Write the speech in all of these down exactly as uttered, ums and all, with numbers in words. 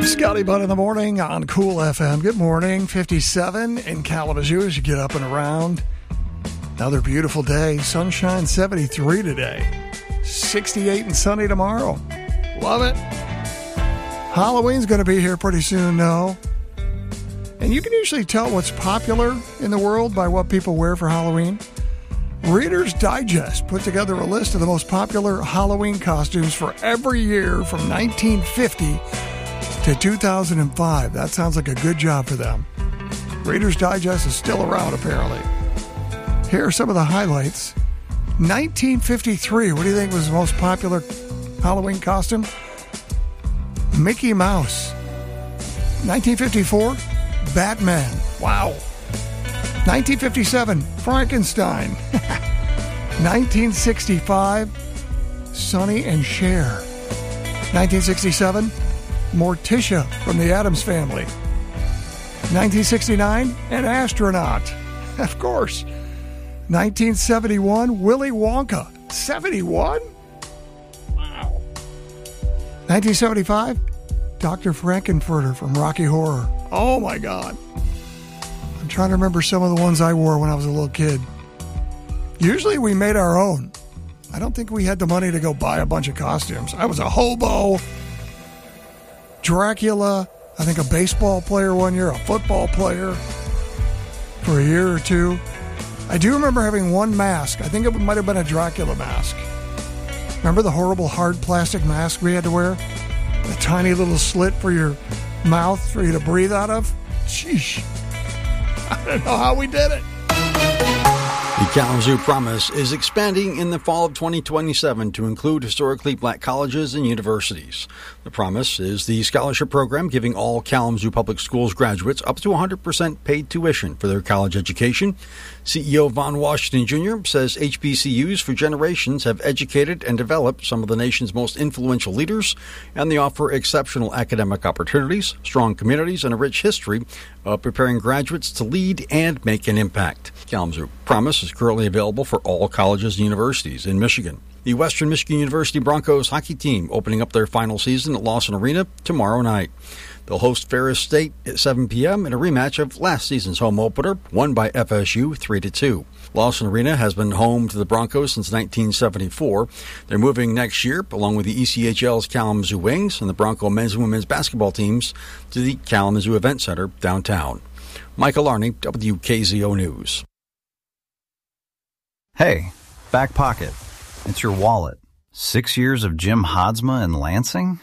Scotty Butt in the morning on Cool F M. Good morning. fifty-seven in Kalamazoo as you get up and around. Another beautiful day. Sunshine seventy-three today. sixty-eight and sunny tomorrow. Love it. Halloween's going to be here pretty soon, though. And you can usually tell what's popular in the world by what people wear for Halloween. Reader's Digest put together a list of the most popular Halloween costumes for every year from nineteen fifty to two thousand five. That sounds like a good job for them. Reader's Digest is still around, apparently. Here are some of the highlights. nineteen fifty-three, what do you think was the most popular Halloween costume? Mickey Mouse. nineteen fifty-four, Batman. Wow. nineteen fifty-seven, Frankenstein. nineteen sixty-five, Sonny and Cher. nineteen sixty-seven, Morticia from the Addams Family. nineteen sixty-nine, an astronaut. Of course. nineteen seventy-one, Willy Wonka. seventy-one? Wow. nineteen seventy-five, Doctor Frankenfurter from Rocky Horror. Oh my God. I'm trying to remember some of the ones I wore when I was a little kid. Usually we made our own. I don't think we had the money to go buy a bunch of costumes. I was a hobo. Dracula, I think a baseball player one year, a football player for a year or two. I do remember having one mask. I think it might have been a Dracula mask. Remember the horrible hard plastic mask we had to wear? The tiny little slit for your mouth for you to breathe out of? Sheesh. I don't know how we did it. The Kalamazoo Promise is expanding in the fall of twenty twenty-seven to include historically black colleges and universities. The Promise is the scholarship program giving all Kalamazoo Public Schools graduates up to one hundred percent paid tuition for their college education. C E O Vaughn Washington Junior says H B C Us for generations have educated and developed some of the nation's most influential leaders, and they offer exceptional academic opportunities, strong communities, and a rich history of preparing graduates to lead and make an impact. Kalamazoo Promise is currently available for all colleges and universities in Michigan. The Western Michigan University Broncos hockey team opening up their final season at Lawson Arena tomorrow night. They'll host Ferris State at seven p.m. in a rematch of last season's home opener, won by F S U three to two. Lawson Arena has been home to the Broncos since nineteen seventy-four. They're moving next year, along with the E C H L's Kalamazoo Wings and the Bronco men's and women's basketball teams, to the Kalamazoo Event Center downtown. Michael Arney, W K Z O News. Hey, back pocket. It's your wallet. Six years of Jim Hodsma in Lansing?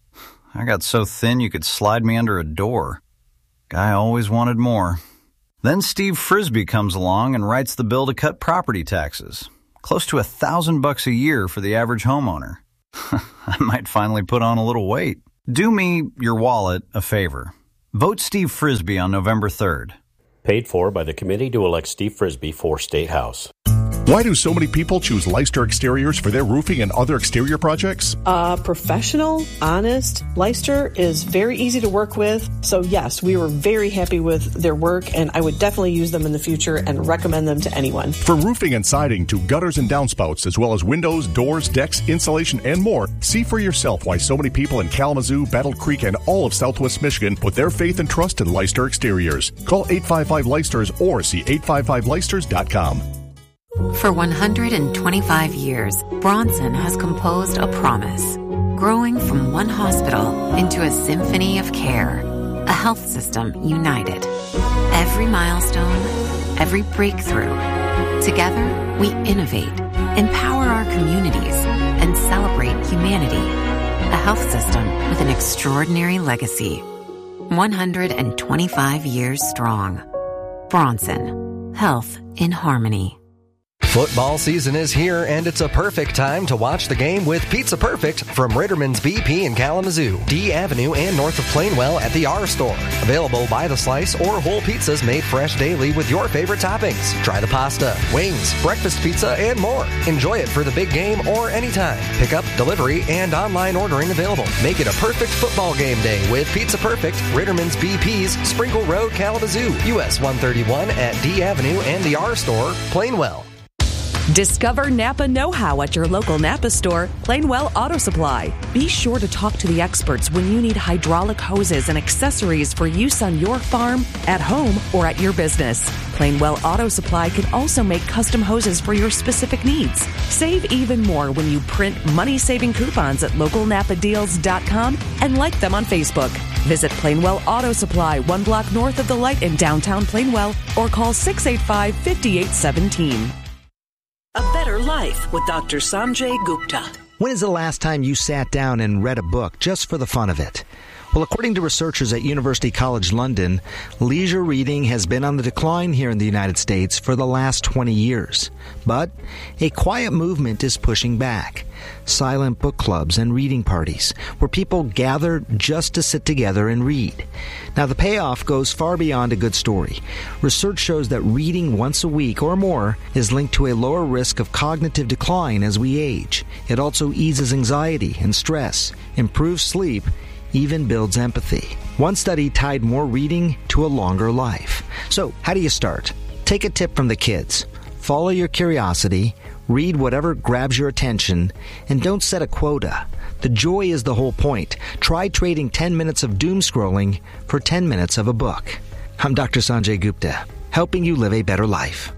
I got so thin you could slide me under a door. Guy always wanted more. Then Steve Frisbee comes along and writes the bill to cut property taxes. Close to a thousand bucks a year for the average homeowner. I might finally put on a little weight. Do me, your wallet, a favor. Vote Steve Frisbee on November third. Paid for by the committee to elect Steve Frisbee for State House. Why do so many people choose Leicester Exteriors for their roofing and other exterior projects? Uh, professional, honest. Leicester is very easy to work with. So yes, we were very happy with their work, and I would definitely use them in the future and recommend them to anyone. For roofing and siding to gutters and downspouts, as well as windows, doors, decks, insulation, and more, see for yourself why so many people in Kalamazoo, Battle Creek, and all of Southwest Michigan put their faith and trust in Leicester Exteriors. Call eight five five Leicesters or see eight five five Leicesters dot com. For one hundred twenty-five years, Bronson has composed a promise, growing from one hospital into a symphony of care, a health system united. Every milestone, every breakthrough. Together, we innovate, empower our communities, and celebrate humanity. A health system with an extraordinary legacy. one hundred twenty-five years strong. Bronson. Health in harmony. Football season is here, and it's a perfect time to watch the game with Pizza Perfect from Ritterman's B P in Kalamazoo, D Avenue, and north of Plainwell at the R Store. Available by the slice or whole pizzas made fresh daily with your favorite toppings. Try the pasta, wings, breakfast pizza, and more. Enjoy it for the big game or anytime. Pickup, delivery, and online ordering available. Make it a perfect football game day with Pizza Perfect, Ritterman's B P's, Sprinkle Road, Kalamazoo, U S one thirty-one at D Avenue and the R Store, Plainwell. Discover Napa know-how at your local Napa store, Plainwell Auto Supply. Be sure to talk to the experts when you need hydraulic hoses and accessories for use on your farm, at home, or at your business. Plainwell Auto Supply can also make custom hoses for your specific needs. Save even more when you print money-saving coupons at local napa deals dot com and like them on Facebook. Visit Plainwell Auto Supply, one block north of the light in downtown Plainwell, or call six eight five, five eight one seven. A Better Life with Doctor Sanjay Gupta. When is the last time you sat down and read a book just for the fun of it? Well, according to researchers at University College London, leisure reading has been on the decline here in the United States for the last twenty years. But a quiet movement is pushing back. Silent book clubs and reading parties, where people gather just to sit together and read. Now, the payoff goes far beyond a good story. Research shows that reading once a week or more is linked to a lower risk of cognitive decline as we age. It also eases anxiety and stress, improves sleep, even builds empathy. One study tied more reading to a longer life. So, how do you start? Take a tip from the kids. Follow your curiosity, read whatever grabs your attention, and don't set a quota. The joy is the whole point. Try trading ten minutes of doom scrolling for ten minutes of a book. I'm Doctor Sanjay Gupta, helping you live a better life.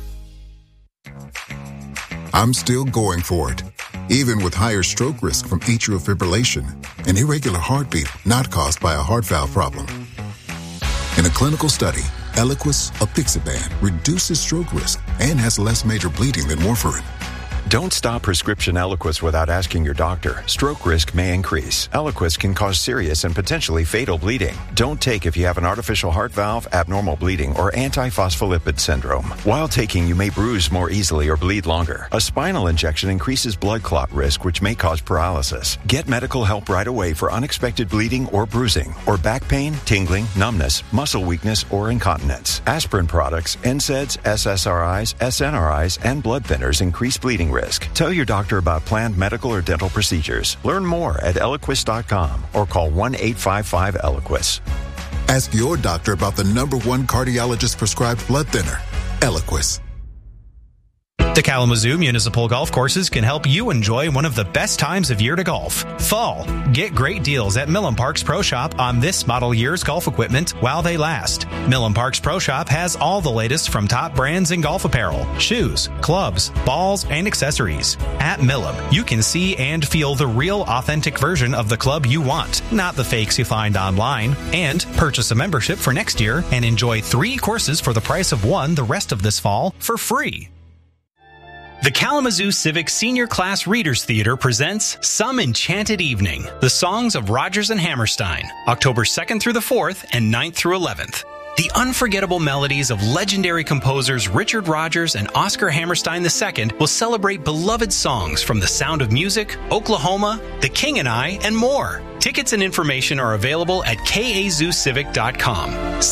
I'm still going for it, even with higher stroke risk from atrial fibrillation, an irregular heartbeat not caused by a heart valve problem. In a clinical study, Eliquis apixaban reduces stroke risk and has less major bleeding than warfarin. Don't stop prescription Eliquis without asking your doctor. Stroke risk may increase. Eliquis can cause serious and potentially fatal bleeding. Don't take if you have an artificial heart valve, abnormal bleeding, or antiphospholipid syndrome. While taking, you may bruise more easily or bleed longer. A spinal injection increases blood clot risk, which may cause paralysis. Get medical help right away for unexpected bleeding or bruising, or back pain, tingling, numbness, muscle weakness, or incontinence. Aspirin products, N SAIDs, S S R Is, S N R Is, and blood thinners increase bleeding risk. Tell your doctor about planned medical or dental procedures. Learn more at Eliquis dot com or call one eight five five Eliquis. Ask your doctor about the number one cardiologist prescribed blood thinner, Eliquis. The Kalamazoo Municipal Golf Courses can help you enjoy one of the best times of year to golf, fall. Get great deals at Millen Parks Pro Shop on this model year's golf equipment while they last. Millen Parks Pro Shop has all the latest from top brands in golf apparel, shoes, clubs, balls, and accessories. At Millen, you can see and feel the real, authentic version of the club you want, not the fakes you find online. And purchase a membership for next year and enjoy three courses for the price of one the rest of this fall for free. The Kalamazoo Civic Senior Class Readers Theater presents Some Enchanted Evening, the songs of Rodgers and Hammerstein, October second through the fourth and ninth through eleventh. The unforgettable melodies of legendary composers Richard Rodgers and Oscar Hammerstein the Second will celebrate beloved songs from The Sound of Music, Oklahoma, The King and I, and more. Tickets and information are available at K A zoo civic dot com.